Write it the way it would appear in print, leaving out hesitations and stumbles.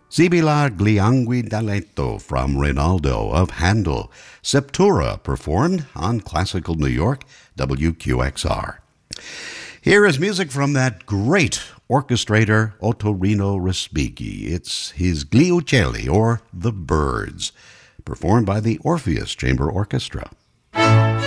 Sibila Glianguidaletto from Rinaldo of Handel. Septura performed on Classical New York, WQXR. Here is music from that great orchestrator Ottorino Respighi. It's his Gli Uccelli, or The Birds, performed by the Orpheus Chamber Orchestra.